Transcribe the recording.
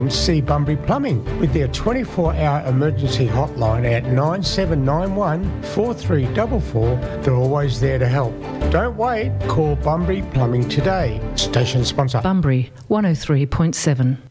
See Bunbury Plumbing with their 24-hour emergency hotline at 9791 4344. They're always there to help. Don't wait. Call Bunbury Plumbing today. Station sponsor. Bunbury 103.7.